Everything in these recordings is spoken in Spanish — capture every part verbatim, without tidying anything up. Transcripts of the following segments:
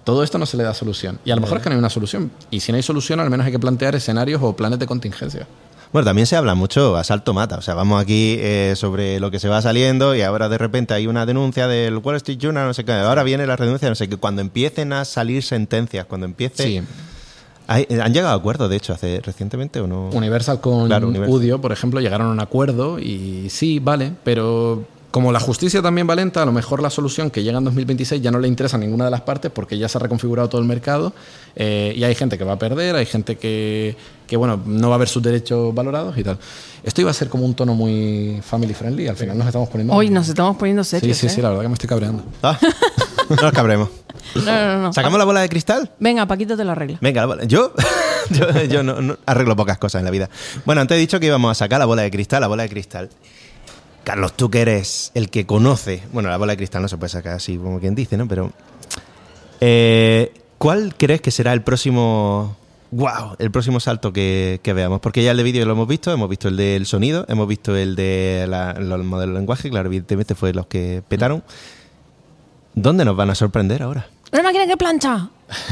todo esto no se le da solución. Y a lo mejor es que no hay una solución. Y si no hay solución, al menos hay que plantear escenarios o planes de contingencia. Bueno, también se habla mucho asalto mata. O sea, vamos aquí eh, sobre lo que se va saliendo y ahora de repente hay una denuncia del Wall Street Journal, no sé qué. Ahora viene la renuncia, no sé qué. Cuando empiecen a salir sentencias, cuando empiece... Sí. Hay, ¿Han llegado a acuerdos, de hecho, hace recientemente o no? Universal con Claro, Universal. Udio, por ejemplo, llegaron a un acuerdo y sí, vale, pero... Como la justicia también va lenta, a lo mejor la solución que llega en dos mil veintiséis ya no le interesa a ninguna de las partes porque ya se ha reconfigurado todo el mercado eh, y hay gente que va a perder, hay gente que, que bueno, no va a ver sus derechos valorados y tal. Esto iba a ser como un tono muy family friendly, al final nos estamos poniendo... Hoy nos estamos poniendo serios. Sí, sí, ¿eh? sí, la verdad que me estoy cabreando. Ah, no nos cabremos. No, no, no. ¿Sacamos la bola de cristal? Venga, Paquito te lo arregla. Venga, la bola. Yo, yo, yo no, no arreglo pocas cosas en la vida. Bueno, antes he dicho que íbamos a sacar la bola de cristal, la bola de cristal. Carlos, tú que eres el que conoce... Bueno, la bola de cristal no se puede sacar así como quien dice, ¿no? Pero... Eh, ¿cuál crees que será el próximo... ¡Wow! El próximo salto que, que veamos? Porque ya el de vídeo lo hemos visto, hemos visto el del sonido, hemos visto el de la, los modelos de lenguaje, claro, evidentemente fue los que petaron. ¿Dónde nos van a sorprender ahora? ¡Una máquina que plancha!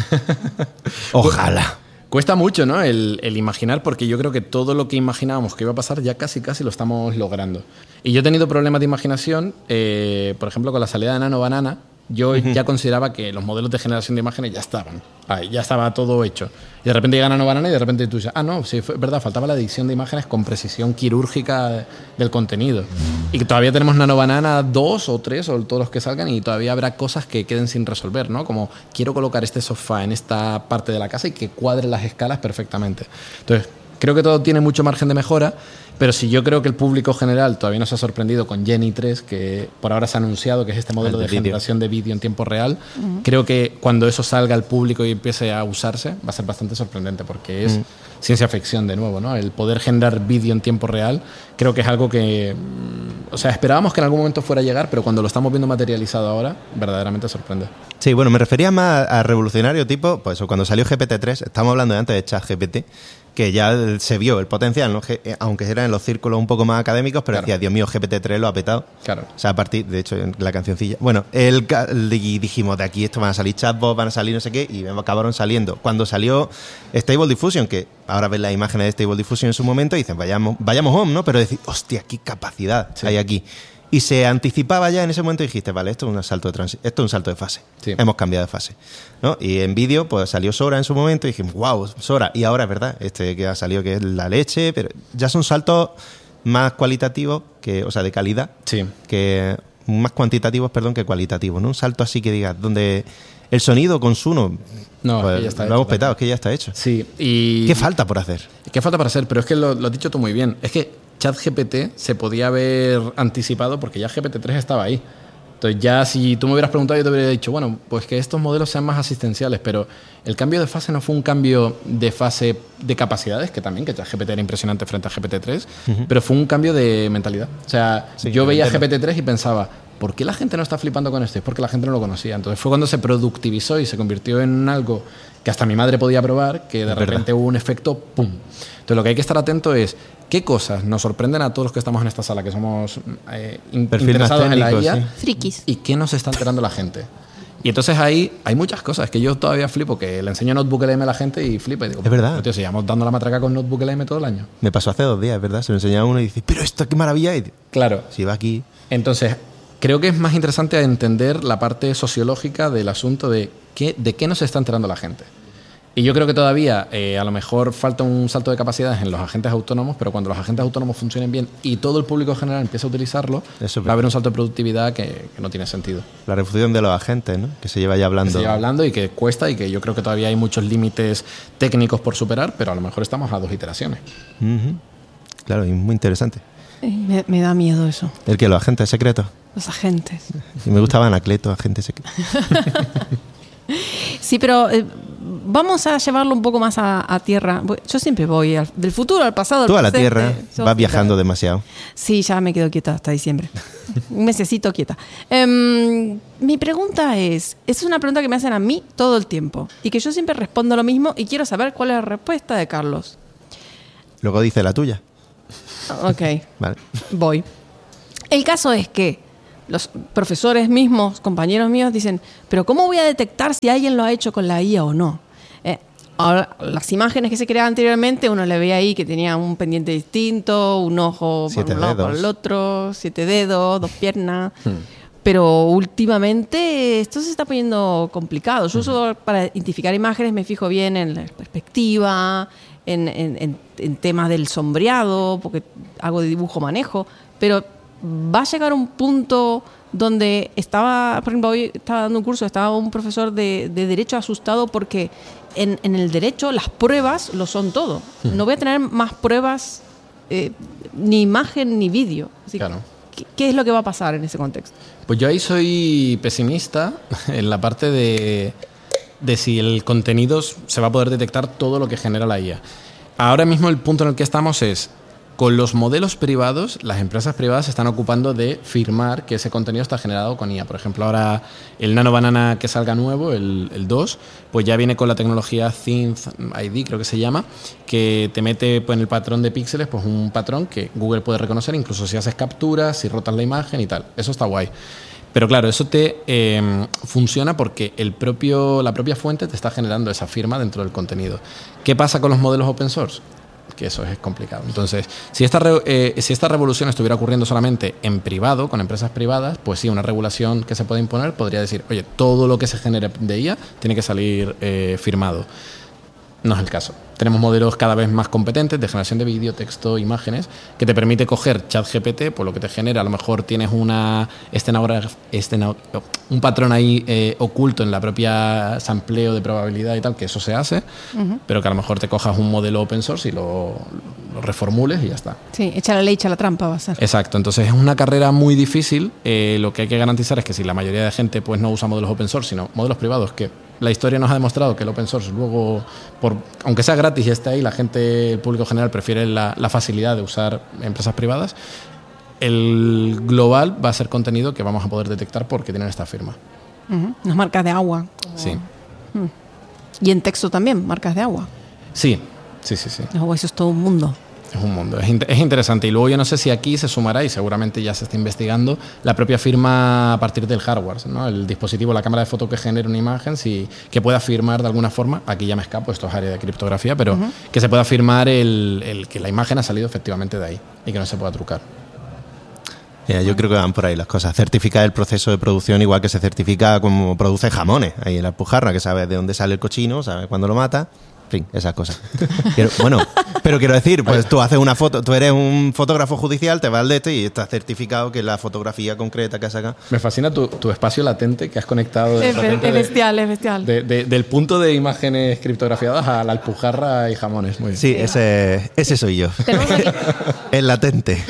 Ojalá. Cuesta mucho, ¿no? El, el imaginar, porque yo creo que todo lo que imaginábamos que iba a pasar ya casi casi lo estamos logrando. Y yo he tenido problemas de imaginación, eh, por ejemplo, con la salida de Nano Banana. Yo uh-huh. ya consideraba que los modelos de generación de imágenes ya estaban. Ahí, ya estaba todo hecho. Y de repente llega Nano Banana y de repente tú dices, ah, no, sí, es verdad, faltaba la edición de imágenes con precisión quirúrgica del contenido. Y que todavía tenemos Nano Banana dos o tres o todos los que salgan y todavía habrá cosas que queden sin resolver, ¿no? Como quiero colocar este sofá en esta parte de la casa y que cuadren las escalas perfectamente. Entonces, creo que todo tiene mucho margen de mejora, pero si yo creo que el público general todavía no se ha sorprendido con Jenny tres, que por ahora se ha anunciado que es este modelo de, de generación de vídeo en tiempo real, uh-huh. creo que cuando eso salga al público y empiece a usarse va a ser bastante sorprendente porque es uh-huh. ciencia ficción de nuevo, ¿no? El poder generar vídeo en tiempo real creo que es algo que, o sea, esperábamos que en algún momento fuera a llegar, pero cuando lo estamos viendo materializado ahora, verdaderamente sorprende. Sí, bueno, me refería más a revolucionario tipo, pues cuando salió G P T tres, estamos hablando de antes de ChatGPT, que ya se vio el potencial, ¿no? Aunque era en los círculos un poco más académicos, pero claro. decía, Dios mío, G P T tres lo ha petado. Claro. O sea, a partir, de hecho, en la cancioncilla. Bueno, el, y dijimos, de aquí esto van a salir chatbots, van a salir no sé qué, y acabaron saliendo. Cuando salió Stable Diffusion, que ahora ves las imágenes de Stable Diffusion en su momento, y dicen, vayamos, vayamos home, ¿no? Pero decir, hostia, qué capacidad sí. hay aquí. Y se anticipaba ya en ese momento y dijiste, vale, esto es un salto de transi- esto es un salto de fase. Sí. Hemos cambiado de fase, ¿no? Y en vídeo, pues salió Sora en su momento y dijimos, wow, Sora. Y ahora es verdad, este que ha salido que es la leche, pero ya son saltos más cualitativos, que, o sea, de calidad, sí. que más cuantitativos, perdón, que cualitativos, ¿no? Un salto así que digas, donde el sonido con Suno, no, pues, ya está lo hecho, hemos petado, es que ya está hecho. Sí, y... ¿Qué falta por hacer? ¿Qué falta por hacer? Pero es que lo, lo has dicho tú muy bien. Es que ChatGPT se podía haber anticipado porque ya G P T tres estaba ahí. Entonces ya si tú me hubieras preguntado yo te habría dicho, bueno, pues que estos modelos sean más asistenciales, pero el cambio de fase no fue un cambio de fase de capacidades, que también, que ChatGPT era impresionante frente a G P T tres, uh-huh. pero fue un cambio de mentalidad. O sea, sí, yo veía G P T tres y pensaba, ¿por qué la gente no está flipando con esto? Es porque la gente no lo conocía. Entonces fue cuando se productivizó y se convirtió en algo que hasta mi madre podía probar, que de es repente verdad. Hubo un efecto ¡pum! Entonces lo que hay que estar atento es qué cosas nos sorprenden a todos los que estamos en esta sala, que somos eh, interesados técnicos, en la I A, sí. frikis, y qué nos está enterando la gente. Y entonces ahí hay muchas cosas que yo todavía flipo, que le enseño Notebook L M a la gente y flipa. Y digo, es verdad. Tío, si llevamos dando la matraca con Notebook L M todo el año. Me pasó hace dos días, es verdad. Se lo enseñaba a uno y dice, pero esto qué maravilla. Y claro. Si va aquí. Entonces, creo que es más interesante entender la parte sociológica del asunto de qué, de qué nos está enterando la gente. Y yo creo que todavía eh, a lo mejor falta un salto de capacidades en los agentes autónomos, pero cuando los agentes autónomos funcionen bien y todo el público general empieza a utilizarlo, Eso, va a haber un salto de productividad que, que no tiene sentido. La refusión de los agentes, ¿no? Que se lleva ya hablando. Que se lleva hablando y que cuesta y que yo creo que todavía hay muchos límites técnicos por superar, pero a lo mejor estamos a dos iteraciones. Uh-huh. Claro, y muy interesante. Me, me da miedo eso. ¿El qué? ¿Los agentes secretos? Los agentes. Y me gustaba Anacleto, agente secreto. Sí, pero eh, vamos a llevarlo un poco más a, a tierra. Yo siempre voy al, del futuro al pasado. Tú al a la tierra vas viajando quieta. demasiado. Sí, ya me quedo quieta hasta diciembre. Un mesecito quieta. Um, mi pregunta es, es una pregunta que me hacen a mí todo el tiempo y que yo siempre respondo lo mismo y quiero saber cuál es la respuesta de Carlos. Luego dice la tuya. Ok. Vale. Voy. El caso es que los profesores mismos, compañeros míos, dicen, pero ¿cómo voy a detectar si alguien lo ha hecho con la I A o no? Eh, ahora, las imágenes que se creaban anteriormente, uno le veía ahí que tenía un pendiente distinto, un ojo por Siete un lado, por dedos. el otro, siete dedos, dos piernas. Hmm. Pero últimamente esto se está poniendo complicado. Yo uso para identificar imágenes, me fijo bien en la perspectiva, en, en, en, en temas del sombreado, porque hago de dibujo manejo, pero va a llegar un punto donde estaba, por ejemplo, hoy estaba dando un curso, estaba un profesor de, de Derecho asustado porque en, en el Derecho las pruebas lo son todo. No voy a tener más pruebas, eh, ni imagen ni vídeo. Así que, Claro. ¿qué, ¿Qué es lo que va a pasar en ese contexto? Pues yo ahí soy pesimista en la parte de, de si el contenido se va a poder detectar todo lo que genera la I A. Ahora mismo el punto en el que estamos es, con los modelos privados, las empresas privadas se están ocupando de firmar que ese contenido está generado con I A. Por ejemplo, ahora el Nano Banana que salga nuevo, el, el dos, pues ya viene con la tecnología Synth I D, creo que se llama, que te mete pues, en el patrón de píxeles pues un patrón que Google puede reconocer, incluso si haces capturas, si rotas la imagen y tal. Eso está guay. Pero claro, eso te eh, funciona porque el propio, la propia fuente te está generando esa firma dentro del contenido. ¿Qué pasa con los modelos open source? Que eso es complicado. Entonces, si esta, re, eh, si esta revolución estuviera ocurriendo solamente en privado, con empresas privadas, pues sí, una regulación que se puede imponer podría decir, oye, todo lo que se genere de I A tiene que salir eh, firmado. No es el caso. Tenemos modelos cada vez más competentes de generación de vídeo, texto, imágenes, que te permite coger ChatGPT, por lo que te genera, a lo mejor tienes una estenograf- esteno- un patrón ahí eh, oculto en la propia sampleo de probabilidad y tal, que eso se hace, uh-huh. pero que a lo mejor te cojas un modelo open source y lo, lo reformules y ya está. Sí, echa la ley, echa la trampa va a ser. Exacto, entonces es una carrera muy difícil. Eh, lo que hay que garantizar es que si la mayoría de gente pues no usa modelos open source, sino modelos privados, que la historia nos ha demostrado que el open source luego, por, aunque sea gratis y esté ahí, la gente, el público general prefiere la, la facilidad de usar empresas privadas. El global va a ser contenido que vamos a poder detectar porque tienen esta firma. Uh-huh. Las marcas de agua. Como... Sí. Hmm. Y en texto también, marcas de agua. Sí, sí, sí, sí. Oh, eso es todo un mundo. Es un mundo, es, in- es interesante. Y luego yo no sé si aquí se sumará, y seguramente ya se está investigando, la propia firma a partir del hardware, ¿no? El dispositivo, la cámara de foto que genera una imagen, si, que pueda firmar de alguna forma, aquí ya me escapo, esto es área de criptografía, pero uh-huh. que se pueda firmar el, el que la imagen ha salido efectivamente de ahí y que no se pueda trucar. Yeah, yo creo que van por ahí las cosas. Certificar el proceso de producción igual que se certifica como produce jamones. Ahí en la Alpujarra, que sabes de dónde sale el cochino, sabes cuándo lo mata. En fin, esas cosas. Quiero, bueno, pero quiero decir, pues tú haces una foto, tú eres un fotógrafo judicial, te vas al de este y estás certificado que la fotografía concreta que has sacado. Me fascina tu, tu espacio latente que has conectado de es, repente es de, bestial, es bestial. De, de, del punto de imágenes criptografiadas a la Alpujarra y jamones. Muy bien. Sí, ese, ese soy yo. El latente.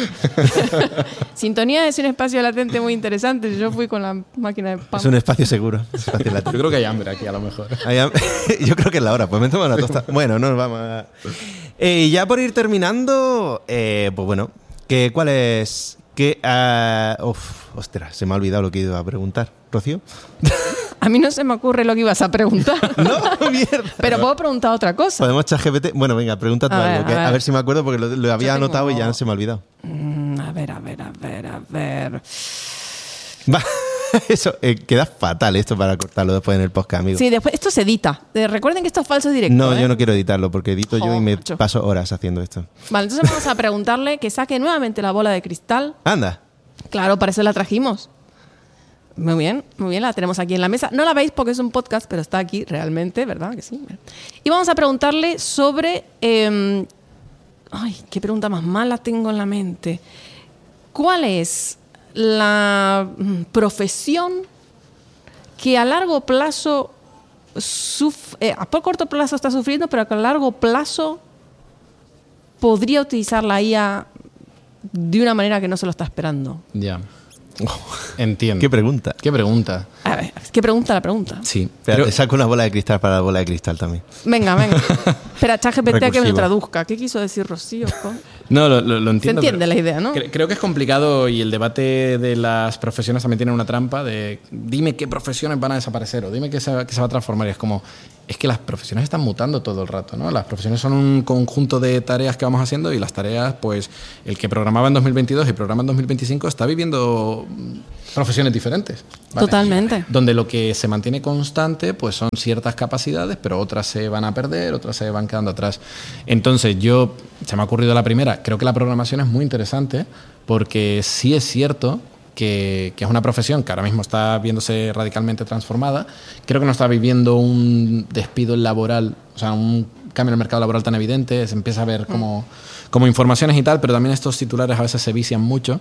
Sintonía es un espacio latente muy interesante. Yo fui con la máquina de pan. Es un espacio seguro. Espacio latente. Yo creo que hay hambre aquí a lo mejor. Yo creo que es la hora. Pues me tomo una tostada. Bueno, no nos vamos a... Eh, ya por ir terminando, eh, pues bueno, que, ¿cuál es...? Que, uh, uf, ostras, se me ha olvidado lo que iba a preguntar. ¿Rocío? A mí no se me ocurre lo que ibas a preguntar. No, mierda. Pero puedo preguntar otra cosa. Podemos echar G P T. Bueno, venga, pregunta tú A algo. ver, Que, a a, ver. ver si me acuerdo porque lo, lo había tengo- anotado y ya se me ha olvidado. Mm, a ver, a ver, a ver, a ver. Va, eso eh, queda fatal esto para cortarlo después en el podcast, amigo. Sí, después esto se edita. Eh, Recuerden que esto es falso directo. No, ¿eh? yo no quiero editarlo porque edito yo Jo, y me macho. paso horas haciendo esto. Vale, entonces vamos a preguntarle que saque nuevamente la bola de cristal. Anda. Claro, para eso la trajimos. Muy bien, muy bien, la tenemos aquí en la mesa. No la veis porque es un podcast, pero está aquí realmente, ¿verdad? Que sí. Y vamos a preguntarle sobre... eh, ay, qué pregunta más mala tengo en la mente. ¿Cuál es la mm, profesión que a largo plazo, suf- eh, a por corto plazo está sufriendo, pero que a largo plazo podría utilizar la I A de una manera que no se lo está esperando? Ya. Entiendo. ¿Qué pregunta? ¿Qué pregunta? A ver, ¿qué pregunta la pregunta? Sí. Espera, Pero, te saco una bola de cristal para la bola de cristal también. Venga, venga. Espera, ChatGPT a que me lo Recursivo. traduzca. ¿Qué quiso decir Rocío? con- no, lo, lo- lo Se entiendo. entiende pero la idea, ¿no? cre- Creo que es complicado y el debate de las profesiones también tiene una trampa de dime qué profesiones van a desaparecer o dime qué se, qué se va a transformar. Y es como, es que las profesiones están mutando todo el rato, ¿no? Las profesiones son un conjunto de tareas que vamos haciendo y las tareas, pues, el que programaba en dos mil veintidós y programa en dos mil veinticinco está viviendo profesiones diferentes. ¿Vale? Totalmente. Donde lo que se mantiene constante, pues, son ciertas capacidades, pero otras se van a perder, otras se van quedando atrás. Entonces, yo, se me ha ocurrido la primera, creo que la programación es muy interesante porque sí es cierto Que, que es una profesión que ahora mismo está viéndose radicalmente transformada. Creo que no está viviendo un despido laboral, o sea, un cambio en el mercado laboral tan evidente. Se empieza a ver como, como informaciones y tal, pero también estos titulares a veces se vician mucho.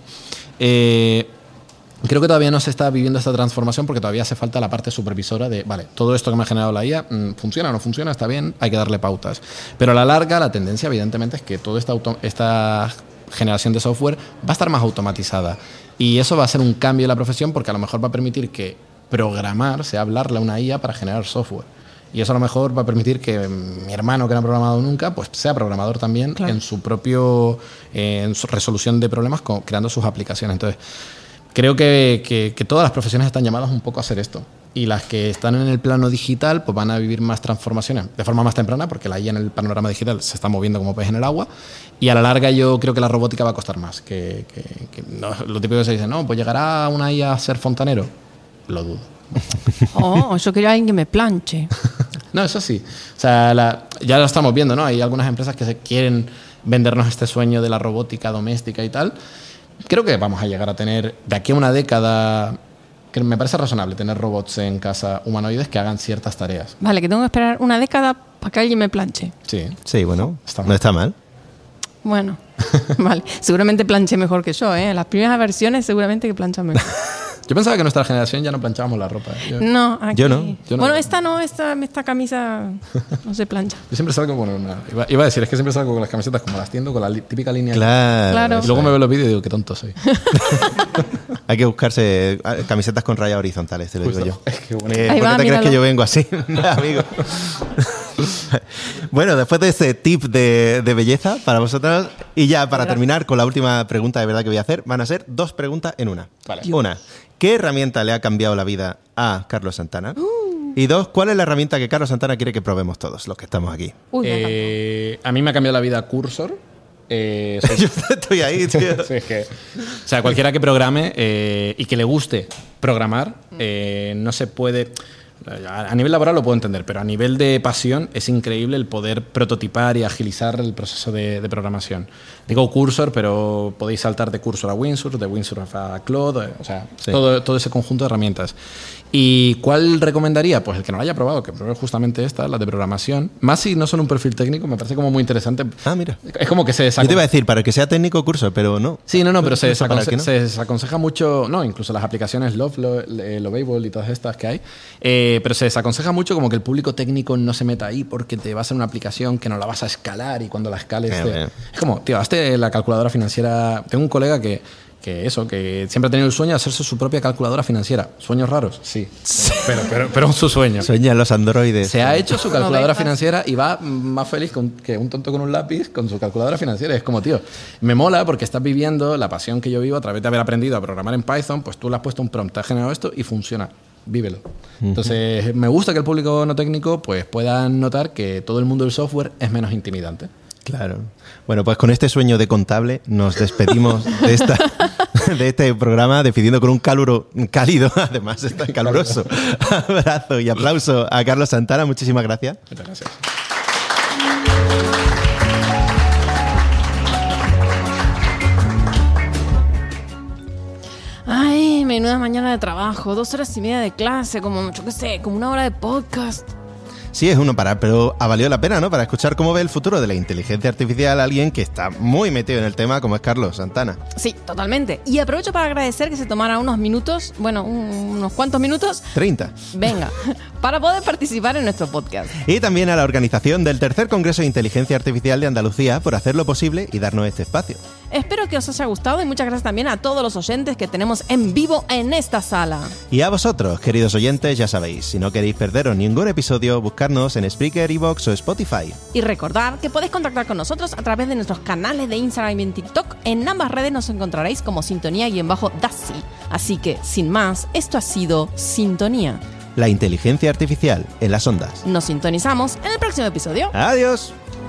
Eh, creo que todavía no se está viviendo esta transformación porque todavía hace falta la parte supervisora de, vale, todo esto que me ha generado la I A, ¿funciona o no funciona? Está bien, hay que darle pautas. Pero a la larga, la tendencia evidentemente es que toda esta, auto, esta generación de software va a estar más automatizada. Y eso va a ser un cambio en la profesión porque a lo mejor va a permitir que programar sea hablarle a una I A para generar software. Y eso a lo mejor va a permitir que mi hermano, que no ha programado nunca, pues sea programador también, claro, en su propio eh, en su resolución de problemas, con, creando sus aplicaciones. Entonces, creo que, que, que todas las profesiones están llamadas un poco a hacer esto. Y las que están en el plano digital pues van a vivir más transformaciones de forma más temprana porque la I A en el panorama digital se está moviendo como pez en el agua y a la larga yo creo que la robótica va a costar más. Que, que, que no, lo típico que se dice, no, pues llegará una I A a ser fontanero. Lo dudo. Oh, yo quería alguien que me planche. No, eso sí. O sea, la, ya lo estamos viendo, ¿no? Hay algunas empresas que se quieren vendernos este sueño de la robótica doméstica y tal. Creo que vamos a llegar a tener de aquí a una década... que me parece razonable tener robots en casa humanoides que hagan ciertas tareas. Vale, que tengo que esperar una década para que alguien me planche. Sí. Sí, bueno, está no está mal. Bueno, vale. Seguramente planché mejor que yo, ¿eh? Las primeras versiones seguramente que planchan mejor. Yo pensaba que nuestra generación ya no planchábamos la ropa. Yo, no, aquí. Yo no. Yo no. Bueno, esta no, esta, esta camisa no se plancha. Yo siempre salgo con una... Iba, iba a decir, es que siempre salgo con las camisetas como las tiendo, con la li, típica línea. Claro. claro. Y luego me veo los vídeos y digo, qué tonto soy. Hay que buscarse camisetas con rayas horizontales, te lo Justo. digo yo. Es que bueno. Eh, Ahí ¿Por va, qué te míralo. crees que yo vengo así, amigo? Bueno, después de este tip de, de belleza para vosotros, y ya para Gracias. terminar con la última pregunta de verdad que voy a hacer, van a ser dos preguntas en una. Vale. Una, ¿qué herramienta le ha cambiado la vida a Carlos Santana? Uh. Y dos, ¿cuál es la herramienta que Carlos Santana quiere que probemos todos los que estamos aquí? Uy, me Eh, a mí me ha cambiado la vida Cursor. Eh, soy- Yo estoy ahí, tío. Sí, es que, o sea, cualquiera que programe eh, y que le guste programar, eh, no se puede... A nivel laboral lo puedo entender, pero a nivel de pasión es increíble el poder prototipar y agilizar el proceso de, de programación. Digo Cursor, pero podéis saltar de Cursor a Windsurf, de Windsurf a Claude, o sea, Sí. todo, todo ese conjunto de herramientas. ¿Y cuál recomendaría? Pues el que no lo haya probado, que pruebe justamente esta, la de programación. Más si no son un perfil técnico, me parece como muy interesante. Ah, mira. Es como que se Yo te iba a decir, para el que sea técnico curso, pero no. Sí, no, no, pero se, No sé para desaconse- qué, ¿no? se desaconseja mucho, no, incluso las aplicaciones Love, Lo- eh, Lovable y todas estas que hay, eh, pero se desaconseja mucho como que el público técnico no se meta ahí porque te va a ser una aplicación que no la vas a escalar y cuando la escales... Eh, te- bueno. Es como, tío, hazte la calculadora financiera... Tengo un colega que, que eso, que siempre ha tenido el sueño de hacerse su propia calculadora financiera. ¿Sueños raros? Sí. Pero, pero, pero es su sueño. Sueñan los androides. Se ha hecho su calculadora vengas. financiera y va más feliz con, que un tonto con un lápiz con su calculadora financiera. Es como, tío, me mola porque estás viviendo la pasión que yo vivo a través de haber aprendido a programar en Python, pues tú le has puesto un prompt, te has generado esto y funciona. Vívelo. Entonces, me gusta que el público no técnico pues pueda notar que todo el mundo del software es menos intimidante. Claro. Bueno, pues con este sueño de contable nos despedimos de esta de este programa, despidiendo con un caluro, cálido, además está caluroso, abrazo y aplauso a Carlos Santana. Muchísimas gracias. Muchas gracias. Ay, menuda mañana de trabajo, dos horas y media de clase, como, yo qué sé, como una hora de podcast. Sí, es uno parar, pero ha valido la pena, ¿no? Para escuchar cómo ve el futuro de la inteligencia artificial a alguien que está muy metido en el tema, como es Carlos Santana. Sí, totalmente. Y aprovecho para agradecer que se tomara unos minutos, bueno, un- unos cuantos minutos, treinta. venga, para poder participar en nuestro podcast. Y también a la organización del Tercer Congreso de Inteligencia Artificial de Andalucía por hacerlo posible y darnos este espacio. Espero que os haya gustado y muchas gracias también a todos los oyentes que tenemos en vivo en esta sala. Y a vosotros, queridos oyentes, ya sabéis, si no queréis perderos ningún episodio, buscarnos en Spreaker, iVoox o Spotify. Y recordad que podéis contactar con nosotros a través de nuestros canales de Instagram y en TikTok. En ambas redes nos encontraréis como Sintonía y en bajo Daisy. Así que, sin más, esto ha sido Sintonía. la inteligencia artificial en las ondas. Nos sintonizamos en el próximo episodio. ¡Adiós!